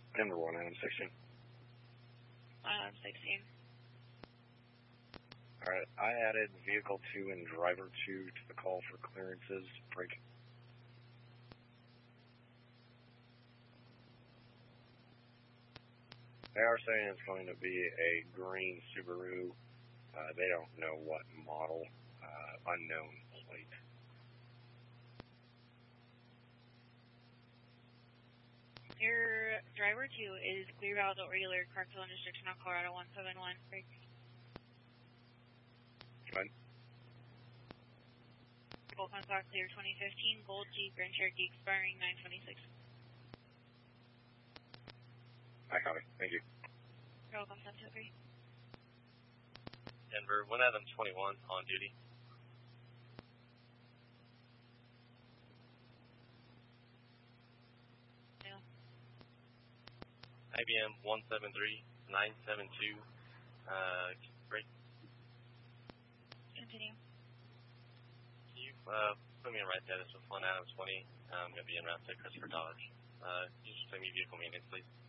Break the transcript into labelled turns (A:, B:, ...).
A: Denver 1 Adam 16.
B: Adam 16.
A: Alright, I added vehicle 2 and driver 2 to the call for clearances. Break. They are saying it's going to be a green Subaru. They don't know what model. Unknown plate.
B: Your driver 2 is clear valid regular cartel intersection on Colorado 171. Break.
A: Fine.
B: Both on stock clear 2015 Gold Jeep Grand Cherokee expiring 926.
A: I copy. Thank you.
B: You're welcome, 723.
C: Denver 1 Adam 21 on duty.
B: Yeah.
C: IBM 173972. Break.
B: Continue.
C: Can you put me in right status with 1 Adam 20? I'm going to be en route to Christopher Dodge. Can you just send me vehicle maintenance, please?